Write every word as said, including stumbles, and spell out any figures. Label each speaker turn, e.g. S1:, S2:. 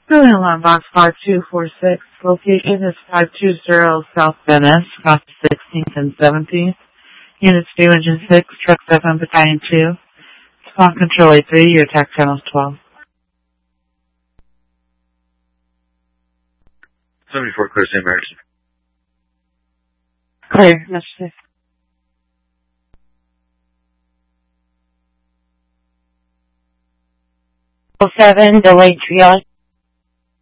S1: Building alarm box five two four six. Location is five two zero South Venice, Cost sixteenth and seventeenth. Units due engine six, truck seven, battalion two. Spawn control eight three, your attack channel is twelve.
S2: seventy-four, clear to emergency.
S1: Clear, message.
S3: seven, delayed triage.